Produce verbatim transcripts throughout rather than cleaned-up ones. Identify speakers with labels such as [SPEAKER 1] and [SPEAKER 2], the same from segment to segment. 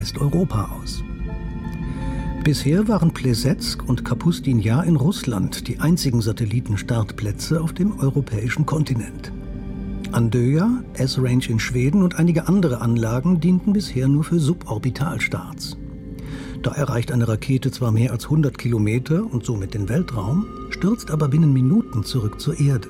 [SPEAKER 1] Westeuropa aus. Bisher waren Plesetsk und Kapustin Jar in Russland die einzigen Satellitenstartplätze auf dem europäischen Kontinent. Andøya, S-Range in Schweden und einige andere Anlagen dienten bisher nur für Suborbitalstarts. Da erreicht eine Rakete zwar mehr als hundert Kilometer und somit den Weltraum, stürzt aber binnen Minuten zurück zur Erde.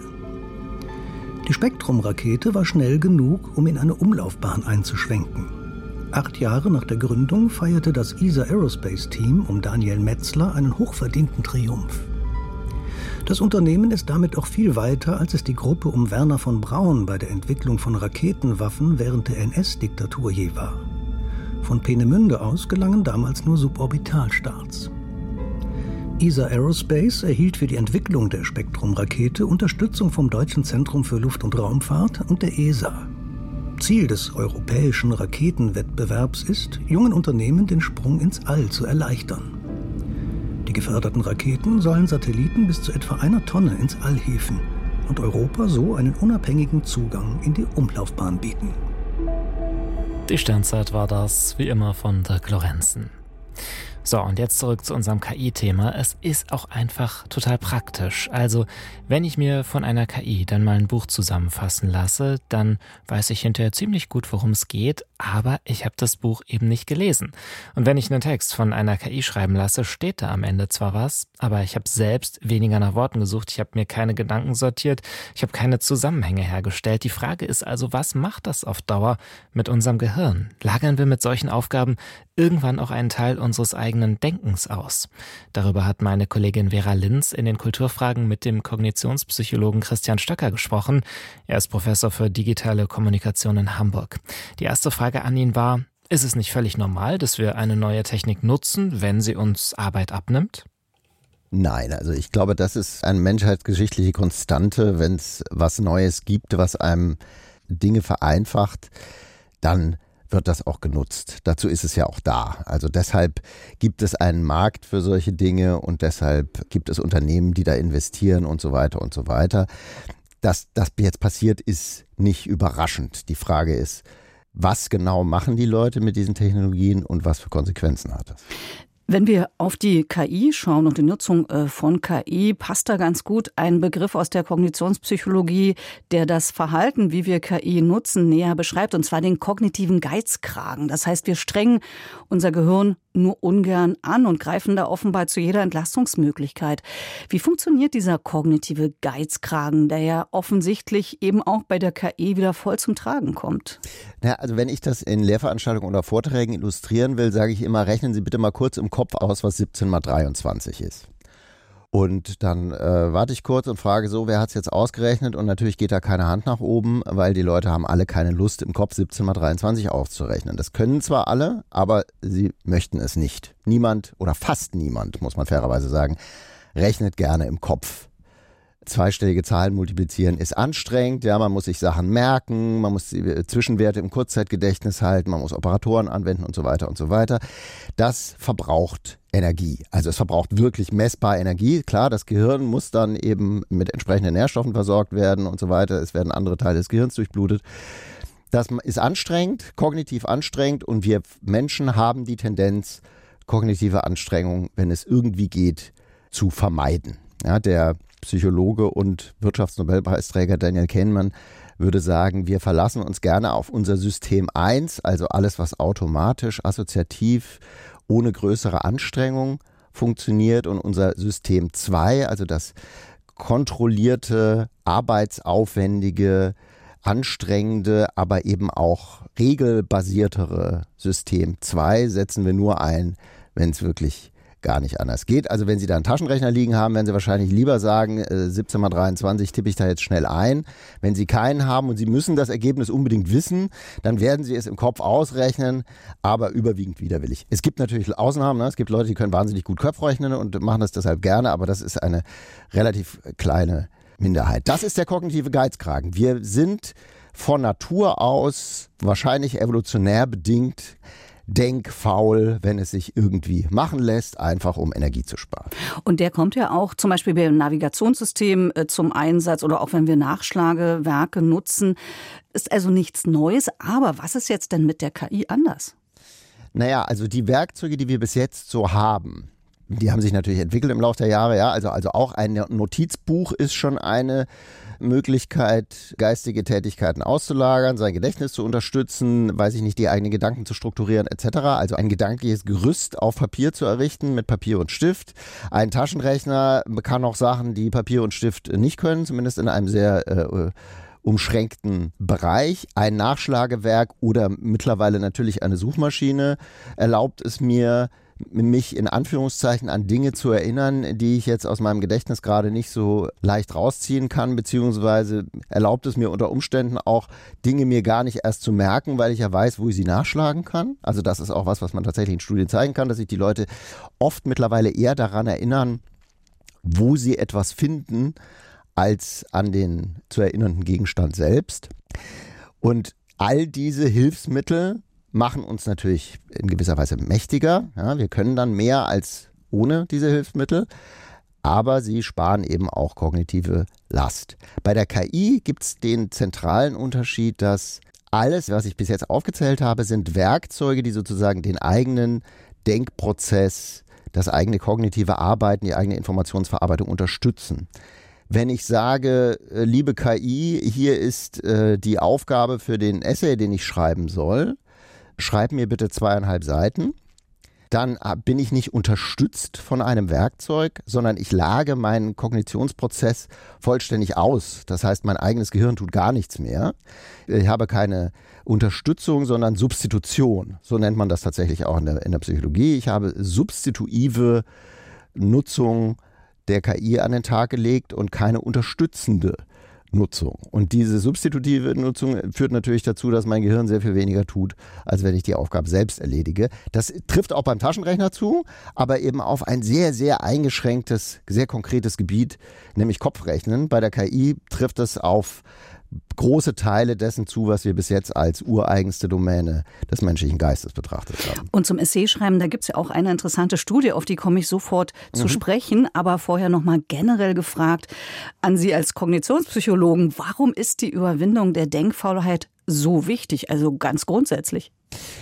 [SPEAKER 1] Die Spektrum-Rakete war schnell genug, um in eine Umlaufbahn einzuschwenken. Acht Jahre nach der Gründung feierte das E S A Aerospace Team um Daniel Metzler einen hochverdienten Triumph. Das Unternehmen ist damit auch viel weiter, als es die Gruppe um Wernher von Braun bei der Entwicklung von Raketenwaffen während der N S-Diktatur je war. Von Peenemünde aus gelangen damals nur Suborbitalstarts. E S A Aerospace erhielt für die Entwicklung der Spektrum-Rakete Unterstützung vom Deutschen Zentrum für Luft- und Raumfahrt und der E S A. Ziel des europäischen Raketenwettbewerbs ist, jungen Unternehmen den Sprung ins All zu erleichtern. Die geförderten Raketen sollen Satelliten bis zu etwa einer Tonne ins All hieven und Europa so einen unabhängigen Zugang in die Umlaufbahn bieten.
[SPEAKER 2] Die Sternzeit war das, wie immer, von Dirk Lorenzen. So, und jetzt zurück zu unserem K I-Thema. Es ist auch einfach total praktisch. Also, wenn ich mir von einer K I dann mal ein Buch zusammenfassen lasse, dann weiß ich hinterher ziemlich gut, worum es geht, aber ich habe das Buch eben nicht gelesen. Und wenn ich einen Text von einer K I schreiben lasse, steht da am Ende zwar was, aber ich habe selbst weniger nach Worten gesucht, ich habe mir keine Gedanken sortiert, ich habe keine Zusammenhänge hergestellt. Die Frage ist also, was macht das auf Dauer mit unserem Gehirn? Lagern wir mit solchen Aufgaben irgendwann auch einen Teil unseres eigenen Denkens aus? Darüber hat meine Kollegin Vera Linz in den Kulturfragen mit dem Kognitionspsychologen Christian Stöcker gesprochen. Er ist Professor für digitale Kommunikation in Hamburg. Die erste Frage an ihn war: Ist es nicht völlig normal, dass wir eine neue Technik nutzen, wenn sie uns Arbeit abnimmt?
[SPEAKER 3] Nein, also ich glaube, das ist eine menschheitsgeschichtliche Konstante. Wenn es was Neues gibt, was einem Dinge vereinfacht, dann wird das auch genutzt. Dazu ist es ja auch da. Also deshalb gibt es einen Markt für solche Dinge und deshalb gibt es Unternehmen, die da investieren und so weiter und so weiter. Dass das jetzt passiert, ist nicht überraschend. Die Frage ist, was genau machen die Leute mit diesen Technologien und was für Konsequenzen hat das?
[SPEAKER 4] Wenn wir auf die K I schauen und die Nutzung von K I, passt da ganz gut ein Begriff aus der Kognitionspsychologie, der das Verhalten, wie wir K I nutzen, näher beschreibt, und zwar den kognitiven Geizkragen. Das heißt, wir strengen unser Gehirn nur ungern an und greifen da offenbar zu jeder Entlastungsmöglichkeit. Wie funktioniert dieser kognitive Geizkragen, der ja offensichtlich eben auch bei der K I wieder voll zum Tragen kommt?
[SPEAKER 3] Na, also wenn ich das in Lehrveranstaltungen oder Vorträgen illustrieren will, sage ich immer, rechnen Sie bitte mal kurz im Kopf aus, was siebzehn mal dreiundzwanzig ist. Und dann äh, warte ich kurz und frage so, wer hat es jetzt ausgerechnet? Und natürlich geht da keine Hand nach oben, weil die Leute haben alle keine Lust, im Kopf siebzehn mal dreiundzwanzig auszurechnen. Das können zwar alle, aber sie möchten es nicht. Niemand oder fast niemand, muss man fairerweise sagen, rechnet gerne im Kopf. Zweistellige Zahlen multiplizieren ist anstrengend, ja, man muss sich Sachen merken, man muss die Zwischenwerte im Kurzzeitgedächtnis halten, man muss Operatoren anwenden und so weiter und so weiter. Das verbraucht Energie. Also es verbraucht wirklich messbar Energie. Klar, das Gehirn muss dann eben mit entsprechenden Nährstoffen versorgt werden und so weiter. Es werden andere Teile des Gehirns durchblutet. Das ist anstrengend, kognitiv anstrengend, und wir Menschen haben die Tendenz, kognitive Anstrengung, wenn es irgendwie geht, zu vermeiden. Ja, der Psychologe und Wirtschaftsnobelpreisträger Daniel Kahneman würde sagen, wir verlassen uns gerne auf unser System eins, also alles, was automatisch, assoziativ, ohne größere Anstrengung funktioniert, und unser System zwei, also das kontrollierte, arbeitsaufwendige, anstrengende, aber eben auch regelbasiertere System zwei setzen wir nur ein, wenn es wirklich gar nicht anders geht. Also wenn Sie da einen Taschenrechner liegen haben, werden Sie wahrscheinlich lieber sagen, äh, siebzehn mal dreiundzwanzig tippe ich da jetzt schnell ein. Wenn Sie keinen haben und Sie müssen das Ergebnis unbedingt wissen, dann werden Sie es im Kopf ausrechnen, aber überwiegend widerwillig. Es gibt natürlich Ausnahmen, ne? Es gibt Leute, die können wahnsinnig gut Kopf rechnen und machen das deshalb gerne, aber das ist eine relativ kleine Minderheit. Das ist der kognitive Geizkragen. Wir sind von Natur aus, wahrscheinlich evolutionär bedingt, denkfaul, wenn es sich irgendwie machen lässt, einfach um Energie zu sparen.
[SPEAKER 4] Und der kommt ja auch zum Beispiel beim Navigationssystem äh, zum Einsatz oder auch wenn wir Nachschlagewerke nutzen. Ist also nichts Neues. Aber was ist jetzt denn mit der K I anders?
[SPEAKER 3] Naja, also die Werkzeuge, die wir bis jetzt so haben, die haben sich natürlich entwickelt im Laufe der Jahre, ja. Also, also auch ein Notizbuch ist schon eine Möglichkeit, geistige Tätigkeiten auszulagern, sein Gedächtnis zu unterstützen, weiß ich nicht, die eigenen Gedanken zu strukturieren et cetera. Also ein gedankliches Gerüst auf Papier zu errichten mit Papier und Stift. Ein Taschenrechner kann auch Sachen, die Papier und Stift nicht können, zumindest in einem sehr äh, umschränkten Bereich. Ein Nachschlagewerk oder mittlerweile natürlich eine Suchmaschine erlaubt es mir, mich in Anführungszeichen an Dinge zu erinnern, die ich jetzt aus meinem Gedächtnis gerade nicht so leicht rausziehen kann, beziehungsweise erlaubt es mir unter Umständen auch, Dinge mir gar nicht erst zu merken, weil ich ja weiß, wo ich sie nachschlagen kann. Also das ist auch was, was man tatsächlich in Studien zeigen kann, dass sich die Leute oft mittlerweile eher daran erinnern, wo sie etwas finden, als an den zu erinnernden Gegenstand selbst. Und all diese Hilfsmittel machen uns natürlich in gewisser Weise mächtiger. Ja, wir können dann mehr als ohne diese Hilfsmittel, aber sie sparen eben auch kognitive Last. Bei der K I gibt es den zentralen Unterschied, dass alles, was ich bis jetzt aufgezählt habe, sind Werkzeuge, die sozusagen den eigenen Denkprozess, das eigene kognitive Arbeiten, die eigene Informationsverarbeitung unterstützen. Wenn ich sage, liebe K I, hier ist äh, die Aufgabe für den Essay, den ich schreiben soll, schreib mir bitte zweieinhalb Seiten, dann bin ich nicht unterstützt von einem Werkzeug, sondern ich lage meinen Kognitionsprozess vollständig aus. Das heißt, mein eigenes Gehirn tut gar nichts mehr. Ich habe keine Unterstützung, sondern Substitution. So nennt man das tatsächlich auch in der, in der Psychologie. Ich habe substitutive Nutzung der K I an den Tag gelegt und keine unterstützende Nutzung. Und diese substitutive Nutzung führt natürlich dazu, dass mein Gehirn sehr viel weniger tut, als wenn ich die Aufgabe selbst erledige. Das trifft auch beim Taschenrechner zu, aber eben auf ein sehr, sehr eingeschränktes, sehr konkretes Gebiet, nämlich Kopfrechnen. Bei der K I trifft es auf große Teile dessen zu, was wir bis jetzt als ureigenste Domäne des menschlichen Geistes betrachtet haben.
[SPEAKER 4] Und zum Essayschreiben, da gibt es ja auch eine interessante Studie, auf die komme ich sofort zu mhm. sprechen, aber vorher nochmal generell gefragt an Sie als Kognitionspsychologen, warum ist die Überwindung der Denkfaulheit so wichtig, also ganz grundsätzlich?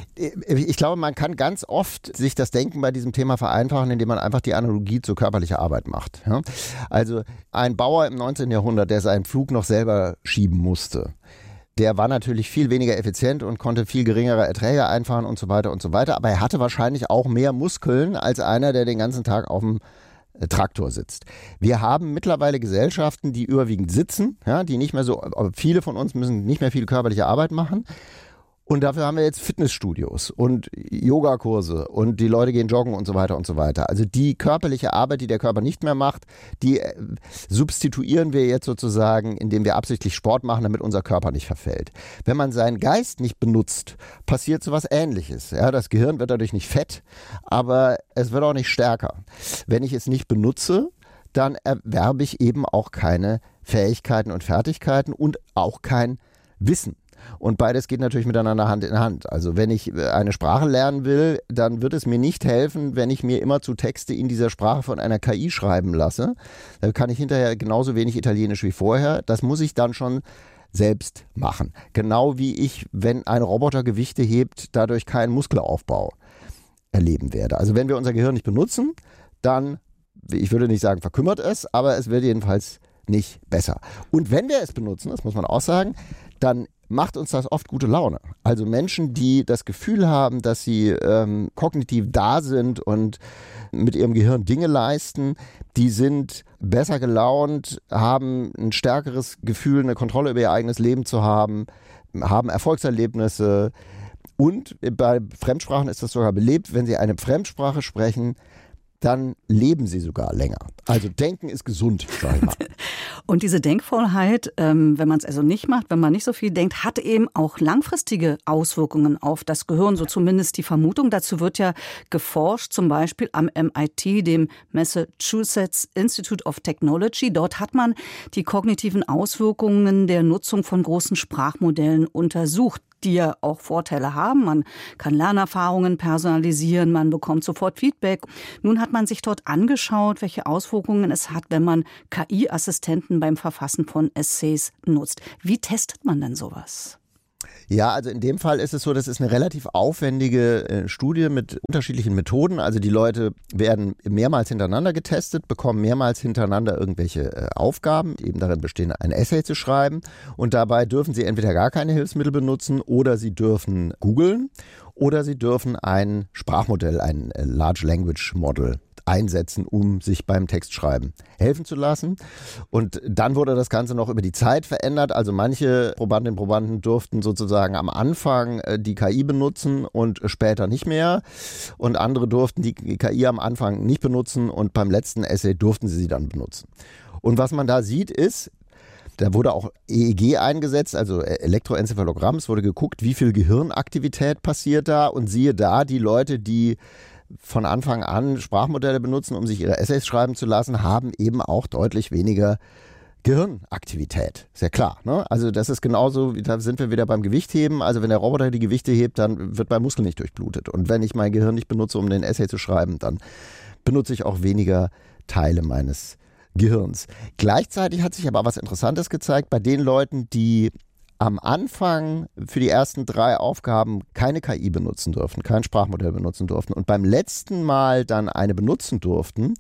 [SPEAKER 3] Ich glaube, man kann ganz oft sich das Denken bei diesem Thema vereinfachen, indem man einfach die Analogie zur körperlichen Arbeit macht. Also ein Bauer im neunzehnten Jahrhundert, der seinen Pflug noch selber schieben musste, der war natürlich viel weniger effizient und konnte viel geringere Erträge einfahren und so weiter und so weiter. Aber er hatte wahrscheinlich auch mehr Muskeln als einer, der den ganzen Tag auf dem Traktor sitzt. Wir haben mittlerweile Gesellschaften, die überwiegend sitzen, ja, die nicht mehr so, viele von uns müssen nicht mehr viel körperliche Arbeit machen. Und dafür haben wir jetzt Fitnessstudios und Yogakurse und die Leute gehen joggen und so weiter und so weiter. Also die körperliche Arbeit, die der Körper nicht mehr macht, die substituieren wir jetzt sozusagen, indem wir absichtlich Sport machen, damit unser Körper nicht verfällt. Wenn man seinen Geist nicht benutzt, passiert so was Ähnliches. Ja, das Gehirn wird dadurch nicht fett, aber es wird auch nicht stärker. Wenn ich es nicht benutze, dann erwerbe ich eben auch keine Fähigkeiten und Fertigkeiten und auch kein Wissen. Und beides geht natürlich miteinander Hand in Hand. Also wenn ich eine Sprache lernen will, dann wird es mir nicht helfen, wenn ich mir immerzu Texte in dieser Sprache von einer K I schreiben lasse. Dann kann ich hinterher genauso wenig Italienisch wie vorher. Das muss ich dann schon selbst machen. Genau wie ich, wenn ein Roboter Gewichte hebt, dadurch keinen Muskelaufbau erleben werde. Also wenn wir unser Gehirn nicht benutzen, dann, ich würde nicht sagen verkümmert es, aber es wird jedenfalls nicht besser. Und wenn wir es benutzen, das muss man auch sagen, dann macht uns das oft gute Laune. Also Menschen, die das Gefühl haben, dass sie ähm, kognitiv da sind und mit ihrem Gehirn Dinge leisten, die sind besser gelaunt, haben ein stärkeres Gefühl, eine Kontrolle über ihr eigenes Leben zu haben, haben Erfolgserlebnisse. Und bei Fremdsprachen ist das sogar belebt, wenn sie eine Fremdsprache sprechen, dann leben sie sogar länger. Also Denken ist gesund, sag ich mal.
[SPEAKER 4] Und diese Denkfaulheit, ähm, wenn man es also nicht macht, wenn man nicht so viel denkt, hat eben auch langfristige Auswirkungen auf das Gehirn, so zumindest die Vermutung. Dazu wird ja geforscht, zum Beispiel am M I T, dem Massachusetts Institute of Technology. Dort hat man die kognitiven Auswirkungen der Nutzung von großen Sprachmodellen untersucht, die ja auch Vorteile haben. Man kann Lernerfahrungen personalisieren, man bekommt sofort Feedback. Nun hat man sich dort angeschaut, welche Auswirkungen es hat, wenn man K I-Assistenten beim Verfassen von Essays nutzt. Wie testet man denn sowas?
[SPEAKER 3] Ja, also in dem Fall ist es so, das ist eine relativ aufwendige äh, Studie mit unterschiedlichen Methoden. Also die Leute werden mehrmals hintereinander getestet, bekommen mehrmals hintereinander irgendwelche äh, Aufgaben, die eben darin bestehen, ein Essay zu schreiben. Und dabei dürfen sie entweder gar keine Hilfsmittel benutzen oder sie dürfen googeln oder sie dürfen ein Sprachmodell, ein äh, Large Language Model einsetzen, um sich beim Textschreiben helfen zu lassen. Und dann wurde das Ganze noch über die Zeit verändert. Also manche Probandinnen und Probanden durften sozusagen am Anfang die K I benutzen und später nicht mehr. Und andere durften die K I am Anfang nicht benutzen und beim letzten Essay durften sie sie dann benutzen. Und was man da sieht ist, da wurde auch E E G eingesetzt, also Elektroenzephalogramm. Es wurde geguckt, wie viel Gehirnaktivität passiert da. Und siehe da, die Leute, die von Anfang an Sprachmodelle benutzen, um sich ihre Essays schreiben zu lassen, haben eben auch deutlich weniger Gehirnaktivität. Ist ja klar, ne? Also das ist genauso, da sind wir wieder beim Gewichtheben. Also wenn der Roboter die Gewichte hebt, dann wird mein Muskel nicht durchblutet. Und wenn ich mein Gehirn nicht benutze, um den Essay zu schreiben, dann benutze ich auch weniger Teile meines Gehirns. Gleichzeitig hat sich aber was Interessantes gezeigt bei den Leuten, die am Anfang für die ersten drei Aufgaben keine K I benutzen durften, kein Sprachmodell benutzen durften und beim letzten Mal dann eine benutzen durften,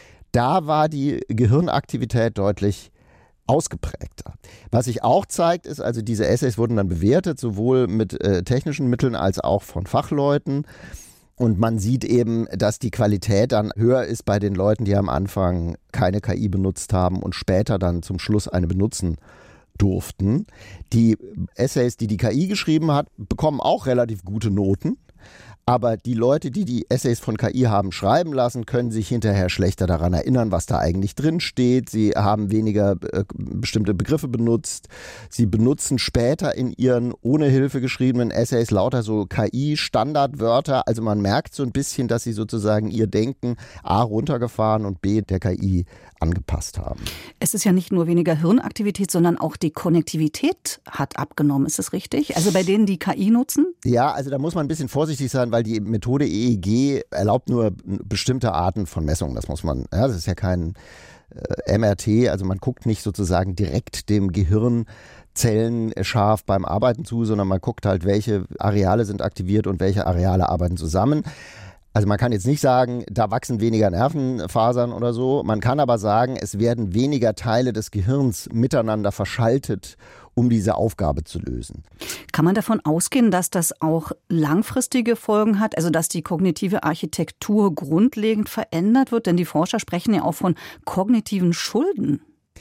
[SPEAKER 3] da war die Gehirnaktivität deutlich ausgeprägter. Was sich auch zeigt, ist, also diese Essays wurden dann bewertet, sowohl mit äh, technischen Mitteln als auch von Fachleuten. Und man sieht eben, dass die Qualität dann höher ist bei den Leuten, die am Anfang keine K I benutzt haben und später dann zum Schluss eine benutzen durften. Die Essays, die die K I geschrieben hat, bekommen auch relativ gute Noten. Aber die Leute, die die Essays von K I haben schreiben lassen, können sich hinterher schlechter daran erinnern, was da eigentlich drin steht. Sie haben weniger äh, bestimmte Begriffe benutzt. Sie benutzen später in ihren ohne Hilfe geschriebenen Essays lauter so K I-Standardwörter. Also man merkt so ein bisschen, dass sie sozusagen ihr Denken A runtergefahren und B der K I angepasst haben.
[SPEAKER 4] Es ist ja nicht nur weniger Hirnaktivität, sondern auch die Konnektivität hat abgenommen. Ist das richtig? Also bei denen, die K I nutzen?
[SPEAKER 3] Ja, also da muss man ein bisschen vorsichtig sein, weil die Methode E E G erlaubt nur bestimmte Arten von Messungen. Das muss man, ja, das ist ja kein äh, M R T, also man guckt nicht sozusagen direkt dem Gehirn zellenscharf beim Arbeiten zu, sondern man guckt halt, welche Areale sind aktiviert und welche Areale arbeiten zusammen. Also man kann jetzt nicht sagen, da wachsen weniger Nervenfasern oder so. Man kann aber sagen, es werden weniger Teile des Gehirns miteinander verschaltet, um diese Aufgabe zu lösen.
[SPEAKER 4] Kann man davon ausgehen, dass das auch langfristige Folgen hat, also dass die kognitive Architektur grundlegend verändert wird? Denn die Forscher sprechen ja auch von kognitiven Schulden.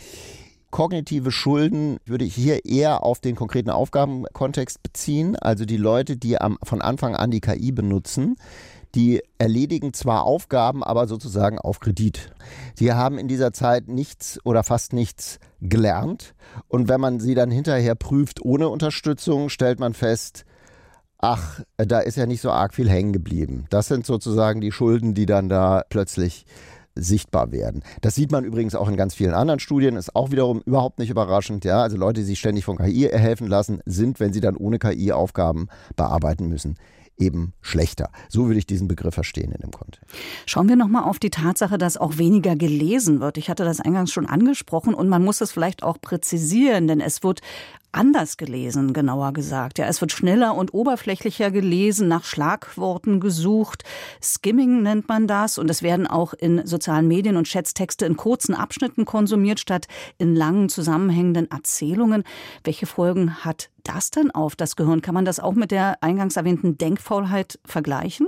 [SPEAKER 3] Kognitive Schulden würde ich hier eher auf den konkreten Aufgabenkontext beziehen. Also die Leute, die am, von Anfang an die K I benutzen, die erledigen zwar Aufgaben, aber sozusagen auf Kredit. Sie haben in dieser Zeit nichts oder fast nichts gelernt. Und wenn man sie dann hinterher prüft ohne Unterstützung, stellt man fest, ach, da ist ja nicht so arg viel hängen geblieben. Das sind sozusagen die Schulden, die dann da plötzlich sichtbar werden. Das sieht man übrigens auch in ganz vielen anderen Studien, ist auch wiederum überhaupt nicht überraschend. Ja, also Leute, die sich ständig von K I helfen lassen, sind, wenn sie dann ohne K I Aufgaben bearbeiten müssen, eben schlechter. So würde ich diesen Begriff verstehen in dem Kontext.
[SPEAKER 4] Schauen wir nochmal auf die Tatsache, dass auch weniger gelesen wird. Ich hatte das eingangs schon angesprochen und man muss es vielleicht auch präzisieren, denn es wird anders gelesen, genauer gesagt. Ja, es wird schneller und oberflächlicher gelesen, nach Schlagworten gesucht. Skimming nennt man das. Und es werden auch in sozialen Medien und Chats Texte in kurzen Abschnitten konsumiert, statt in langen, zusammenhängenden Erzählungen. Welche Folgen hat das denn auf das Gehirn? Kann man das auch mit der eingangs erwähnten Denkfaulheit vergleichen?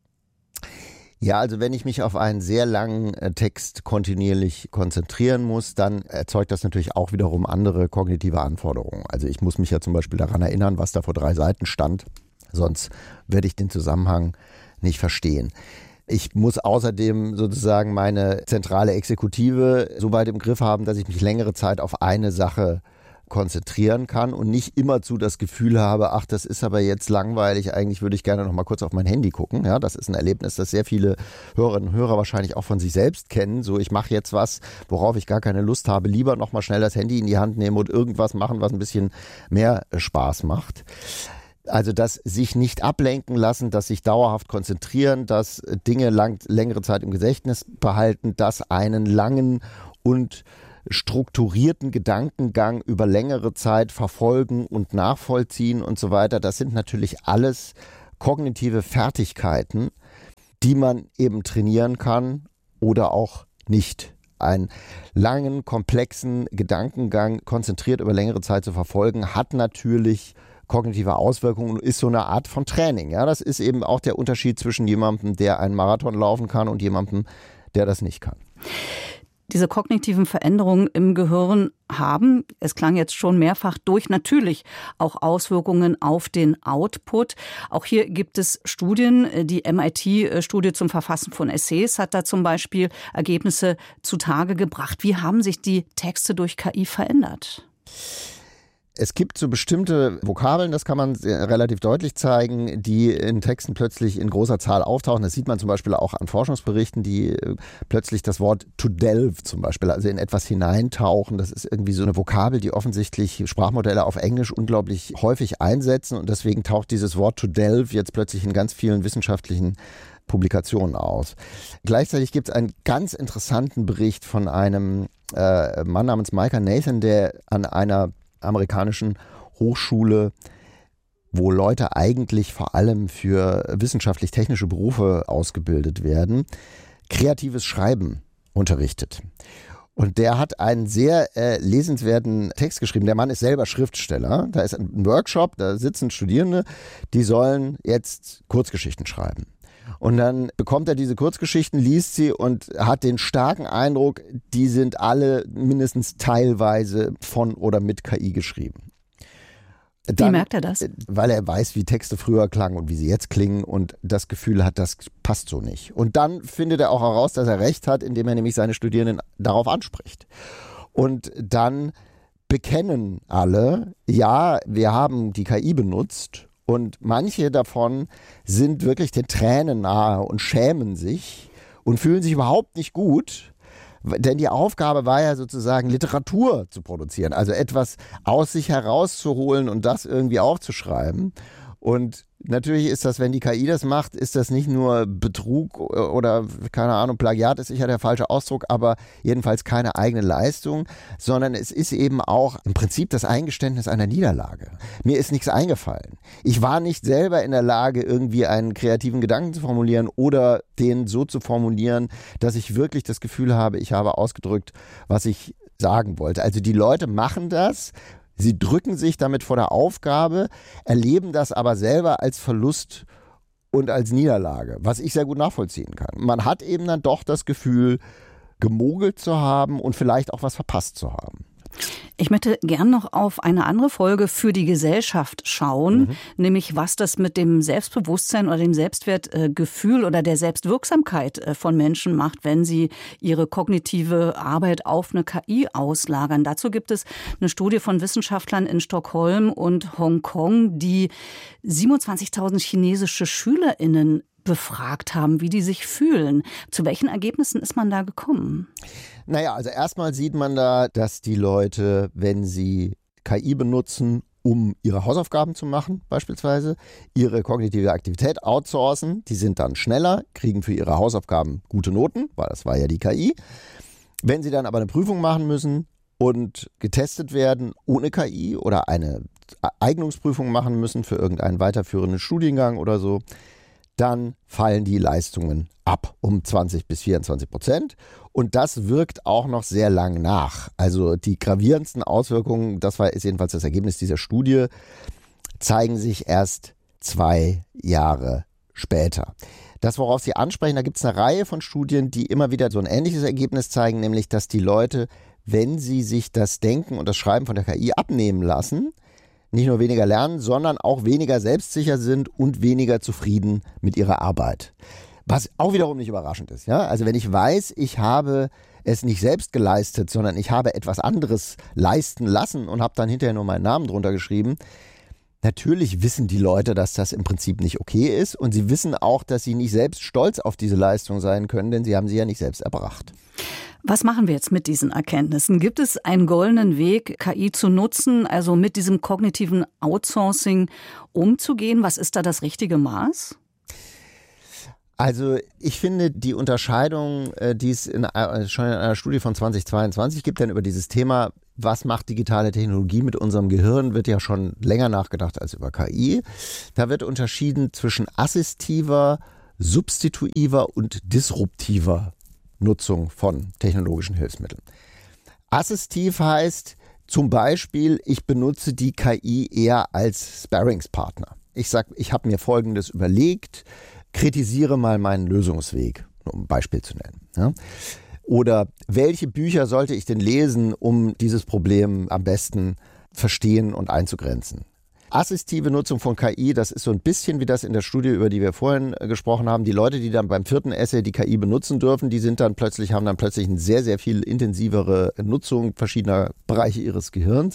[SPEAKER 3] Ja, also wenn ich mich auf einen sehr langen Text kontinuierlich konzentrieren muss, dann erzeugt das natürlich auch wiederum andere kognitive Anforderungen. Also ich muss mich ja zum Beispiel daran erinnern, was da vor drei Seiten stand, sonst werde ich den Zusammenhang nicht verstehen. Ich muss außerdem sozusagen meine zentrale Exekutive so weit im Griff haben, dass ich mich längere Zeit auf eine Sache konzentrieren kann und nicht immerzu das Gefühl habe, ach, das ist aber jetzt langweilig, eigentlich würde ich gerne noch mal kurz auf mein Handy gucken. Ja, das ist ein Erlebnis, das sehr viele Hörerinnen und Hörer wahrscheinlich auch von sich selbst kennen. So, ich mache jetzt was, worauf ich gar keine Lust habe, lieber noch mal schnell das Handy in die Hand nehmen und irgendwas machen, was ein bisschen mehr Spaß macht. Also das sich nicht ablenken lassen, das sich dauerhaft konzentrieren, das Dinge lang, längere Zeit im Gedächtnis behalten, das einen langen und strukturierten Gedankengang über längere Zeit verfolgen und nachvollziehen und so weiter. Das sind natürlich alles kognitive Fertigkeiten, die man eben trainieren kann oder auch nicht. Einen langen, komplexen Gedankengang konzentriert über längere Zeit zu verfolgen, hat natürlich kognitive Auswirkungen und ist so eine Art von Training. Ja, das ist eben auch der Unterschied zwischen jemandem, der einen Marathon laufen kann und jemandem, der das nicht kann.
[SPEAKER 4] Diese kognitiven Veränderungen im Gehirn haben, es klang jetzt schon mehrfach durch, natürlich auch Auswirkungen auf den Output. Auch hier gibt es Studien. Die M I T-Studie zum Verfassen von Essays hat da zum Beispiel Ergebnisse zutage gebracht. Wie haben sich die Texte durch K I verändert?
[SPEAKER 3] Es gibt so bestimmte Vokabeln, das kann man relativ deutlich zeigen, die in Texten plötzlich in großer Zahl auftauchen. Das sieht man zum Beispiel auch an Forschungsberichten, die plötzlich das Wort to delve zum Beispiel, also in etwas hineintauchen. Das ist irgendwie so eine Vokabel, die offensichtlich Sprachmodelle auf Englisch unglaublich häufig einsetzen. Und deswegen taucht dieses Wort to delve jetzt plötzlich in ganz vielen wissenschaftlichen Publikationen aus. Gleichzeitig gibt es einen ganz interessanten Bericht von einem äh, Mann namens Micah Nathan, der an einer amerikanischen Hochschule, wo Leute eigentlich vor allem für wissenschaftlich-technische Berufe ausgebildet werden, kreatives Schreiben unterrichtet. Und der hat einen sehr äh, lesenswerten Text geschrieben. Der Mann ist selber Schriftsteller. Da ist ein Workshop, da sitzen Studierende, die sollen jetzt Kurzgeschichten schreiben. Und dann bekommt er diese Kurzgeschichten, liest sie und hat den starken Eindruck, die sind alle mindestens teilweise von oder mit K I geschrieben. Dann,
[SPEAKER 4] wie merkt er das?
[SPEAKER 3] Weil er weiß, wie Texte früher klangen und wie sie jetzt klingen und das Gefühl hat, das passt so nicht. Und dann findet er auch heraus, dass er recht hat, indem er nämlich seine Studierenden darauf anspricht. Und dann bekennen alle, ja, wir haben die K I benutzt. Und manche davon sind wirklich den Tränen nahe und schämen sich und fühlen sich überhaupt nicht gut, denn die Aufgabe war ja sozusagen Literatur zu produzieren, also etwas aus sich herauszuholen und das irgendwie aufzuschreiben. Und natürlich ist das, wenn die K I das macht, ist das nicht nur Betrug oder, keine Ahnung, Plagiat ist sicher der falsche Ausdruck, aber jedenfalls keine eigene Leistung, sondern es ist eben auch im Prinzip das Eingeständnis einer Niederlage. Mir ist nichts eingefallen. Ich war nicht selber in der Lage, irgendwie einen kreativen Gedanken zu formulieren oder den so zu formulieren, dass ich wirklich das Gefühl habe, ich habe ausgedrückt, was ich sagen wollte. Also die Leute machen das. Sie drücken sich damit vor der Aufgabe, erleben das aber selber als Verlust und als Niederlage, was ich sehr gut nachvollziehen kann. Man hat eben dann doch das Gefühl, gemogelt zu haben und vielleicht auch was verpasst zu haben.
[SPEAKER 4] Ich möchte gern noch auf eine andere Folge für die Gesellschaft schauen, mhm. nämlich was das mit dem Selbstbewusstsein oder dem Selbstwertgefühl oder der Selbstwirksamkeit von Menschen macht, wenn sie ihre kognitive Arbeit auf eine K I auslagern. Dazu gibt es eine Studie von Wissenschaftlern in Stockholm und Hongkong, die siebenundzwanzigtausend chinesische SchülerInnen befragt haben, wie die sich fühlen. Zu welchen Ergebnissen ist man da gekommen?
[SPEAKER 3] Naja, also erstmal sieht man da, dass die Leute, wenn sie K I benutzen, um ihre Hausaufgaben zu machen, beispielsweise, ihre kognitive Aktivität outsourcen, die sind dann schneller, kriegen für ihre Hausaufgaben gute Noten, weil das war ja die K I. Wenn sie dann aber eine Prüfung machen müssen und getestet werden ohne K I oder eine Eignungsprüfung machen müssen für irgendeinen weiterführenden Studiengang oder so, dann fallen die Leistungen ab um zwanzig bis vierundzwanzig Prozent. Und das wirkt auch noch sehr lang nach. Also die gravierendsten Auswirkungen, das war ist jedenfalls das Ergebnis dieser Studie, zeigen sich erst zwei Jahre später. Das, worauf Sie ansprechen, da gibt es eine Reihe von Studien, die immer wieder so ein ähnliches Ergebnis zeigen, nämlich dass die Leute, wenn sie sich das Denken und das Schreiben von der K I abnehmen lassen, nicht nur weniger lernen, sondern auch weniger selbstsicher sind und weniger zufrieden mit ihrer Arbeit. Was auch wiederum nicht überraschend ist. Ja? Also wenn ich weiß, ich habe es nicht selbst geleistet, sondern ich habe etwas anderes leisten lassen und habe dann hinterher nur meinen Namen drunter geschrieben, natürlich wissen die Leute, dass das im Prinzip nicht okay ist und sie wissen auch, dass sie nicht selbst stolz auf diese Leistung sein können, denn sie haben sie ja nicht selbst erbracht.
[SPEAKER 4] Was machen wir jetzt mit diesen Erkenntnissen? Gibt es einen goldenen Weg, K I zu nutzen, also mit diesem kognitiven Outsourcing umzugehen? Was ist da das richtige Maß?
[SPEAKER 3] Also ich finde die Unterscheidung, die es in, schon in einer Studie von zweitausendzweiundzwanzig gibt, denn über dieses Thema, was macht digitale Technologie mit unserem Gehirn, wird ja schon länger nachgedacht als über K I. Da wird unterschieden zwischen assistiver, substitutiver und disruptiver Nutzung von technologischen Hilfsmitteln. Assistiv heißt zum Beispiel, ich benutze die K I eher als Sparringspartner. Ich sage, ich habe mir Folgendes überlegt, kritisiere mal meinen Lösungsweg, um ein Beispiel zu nennen. Ja? Oder welche Bücher sollte ich denn lesen, um dieses Problem am besten verstehen und einzugrenzen? Assistive Nutzung von K I, das ist so ein bisschen wie das in der Studie, über die wir vorhin gesprochen haben. Die Leute, die dann beim vierten Essay die K I benutzen dürfen, die sind dann plötzlich, haben dann plötzlich eine sehr, sehr viel intensivere Nutzung verschiedener Bereiche ihres Gehirns.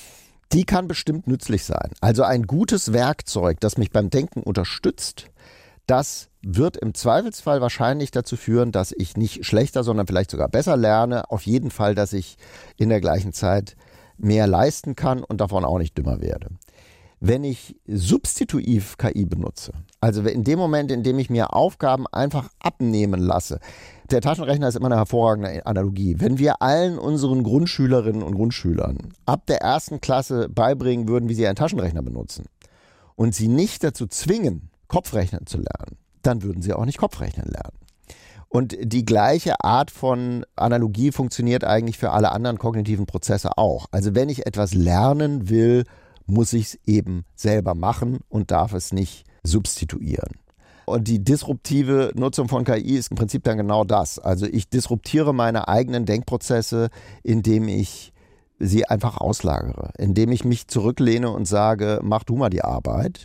[SPEAKER 3] Die kann bestimmt nützlich sein. Also ein gutes Werkzeug, das mich beim Denken unterstützt, das wird im Zweifelsfall wahrscheinlich dazu führen, dass ich nicht schlechter, sondern vielleicht sogar besser lerne. Auf jeden Fall, dass ich in der gleichen Zeit mehr leisten kann und davon auch nicht dümmer werde. Wenn ich substitutiv K I benutze, also in dem Moment, in dem ich mir Aufgaben einfach abnehmen lasse, der Taschenrechner ist immer eine hervorragende Analogie. Wenn wir allen unseren Grundschülerinnen und Grundschülern ab der ersten Klasse beibringen würden, wie sie einen Taschenrechner benutzen und sie nicht dazu zwingen, Kopfrechnen zu lernen, dann würden sie auch nicht Kopfrechnen lernen. Und die gleiche Art von Analogie funktioniert eigentlich für alle anderen kognitiven Prozesse auch. Also wenn ich etwas lernen will, muss ich es eben selber machen und darf es nicht substituieren. Und die disruptive Nutzung von K I ist im Prinzip dann genau das. Also ich disruptiere meine eigenen Denkprozesse, indem ich sie einfach auslagere, indem ich mich zurücklehne und sage, mach du mal die Arbeit.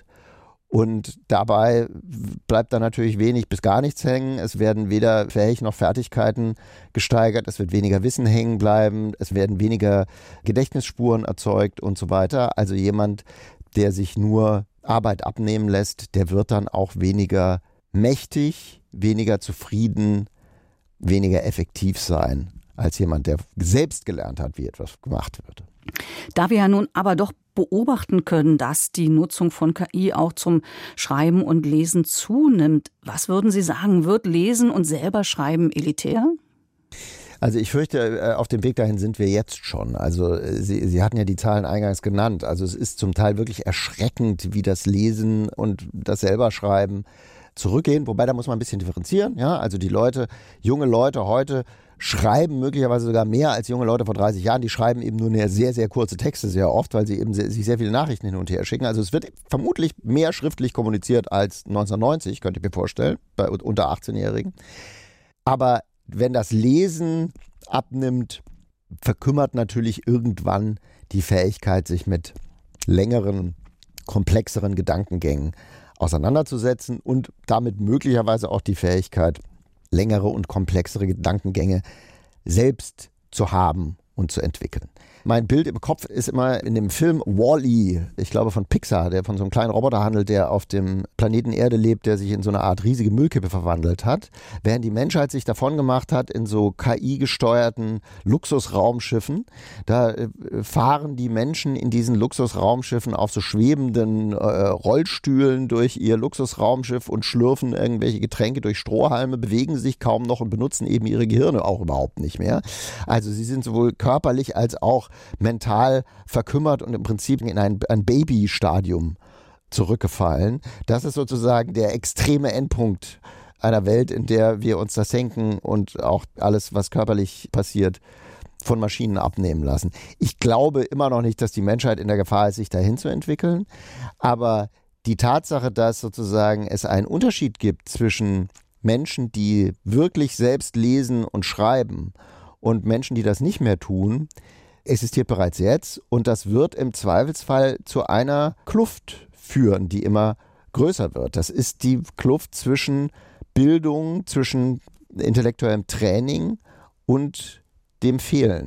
[SPEAKER 3] Und dabei bleibt dann natürlich wenig bis gar nichts hängen. Es werden weder Fähig noch Fertigkeiten gesteigert. Es wird weniger Wissen hängen bleiben. Es werden weniger Gedächtnisspuren erzeugt und so weiter. Also jemand, der sich nur Arbeit abnehmen lässt, der wird dann auch weniger mächtig, weniger zufrieden, weniger effektiv sein als jemand, der selbst gelernt hat, wie etwas gemacht wird.
[SPEAKER 4] Da wir ja nun aber doch beobachten können, dass die Nutzung von K I auch zum Schreiben und Lesen zunimmt, was würden Sie sagen, wird Lesen und selber Schreiben elitär?
[SPEAKER 3] Also ich fürchte, auf dem Weg dahin sind wir jetzt schon. Also Sie, Sie hatten ja die Zahlen eingangs genannt. Also es ist zum Teil wirklich erschreckend, wie das Lesen und das selber Schreiben zurückgehen. Wobei, da muss man ein bisschen differenzieren. Ja, also die Leute, junge Leute heute schreiben möglicherweise sogar mehr als junge Leute vor dreißig Jahren. Die schreiben eben nur eine sehr, sehr kurze Texte sehr oft, weil sie eben sehr, sich sehr viele Nachrichten hin und her schicken. Also es wird vermutlich mehr schriftlich kommuniziert als neunzehnhundertneunzig, könnte ich mir vorstellen, bei unter achtzehnjährigen. Aber wenn das Lesen abnimmt, verkümmert natürlich irgendwann die Fähigkeit, sich mit längeren, komplexeren Gedankengängen auseinanderzusetzen und damit möglicherweise auch die Fähigkeit, längere und komplexere Gedankengänge selbst zu haben und zu entwickeln. Mein Bild im Kopf ist immer in dem Film Wall-E, ich glaube von Pixar, der von so einem kleinen Roboter handelt, der auf dem Planeten Erde lebt, der sich in so eine Art riesige Müllkippe verwandelt hat. Während die Menschheit sich davon gemacht hat in so K I-gesteuerten Luxusraumschiffen, da äh, fahren die Menschen in diesen Luxusraumschiffen auf so schwebenden äh, Rollstühlen durch ihr Luxusraumschiff und schlürfen irgendwelche Getränke durch Strohhalme, bewegen sich kaum noch und benutzen eben ihre Gehirne auch überhaupt nicht mehr. Also sie sind sowohl körperlich als auch mental verkümmert und im Prinzip in ein, ein Baby-Stadium zurückgefallen. Das ist sozusagen der extreme Endpunkt einer Welt, in der wir uns das Denken und auch alles, was körperlich passiert, von Maschinen abnehmen lassen. Ich glaube immer noch nicht, dass die Menschheit in der Gefahr ist, sich dahin zu entwickeln, aber die Tatsache, dass sozusagen es einen Unterschied gibt zwischen Menschen, die wirklich selbst lesen und schreiben und Menschen, die das nicht mehr tun, existiert bereits jetzt und das wird im Zweifelsfall zu einer Kluft führen, die immer größer wird. Das ist die Kluft zwischen Bildung, zwischen intellektuellem Training und dem Fehlen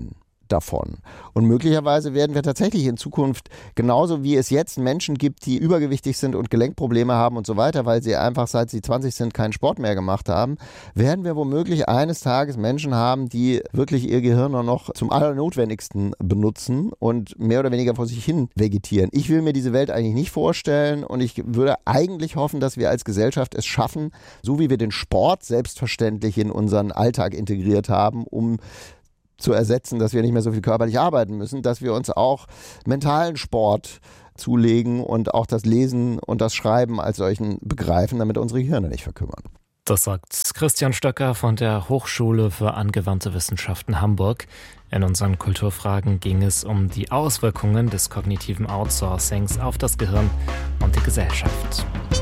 [SPEAKER 3] davon. Und möglicherweise werden wir tatsächlich in Zukunft, genauso wie es jetzt Menschen gibt, die übergewichtig sind und Gelenkprobleme haben und so weiter, weil sie einfach seit sie zwanzig sind keinen Sport mehr gemacht haben, werden wir womöglich eines Tages Menschen haben, die wirklich ihr Gehirn nur noch zum Allernotwendigsten benutzen und mehr oder weniger vor sich hin vegetieren. Ich will mir diese Welt eigentlich nicht vorstellen und ich würde eigentlich hoffen, dass wir als Gesellschaft es schaffen, so wie wir den Sport selbstverständlich in unseren Alltag integriert haben, um zu ersetzen, dass wir nicht mehr so viel körperlich arbeiten müssen, dass wir uns auch mentalen Sport zulegen und auch das Lesen und das Schreiben als solchen begreifen, damit unsere Gehirne nicht verkümmern.
[SPEAKER 2] Das sagt Christian Stöcker von der Hochschule für angewandte Wissenschaften Hamburg. In unseren Kulturfragen ging es um die Auswirkungen des kognitiven Outsourcings auf das Gehirn und die Gesellschaft.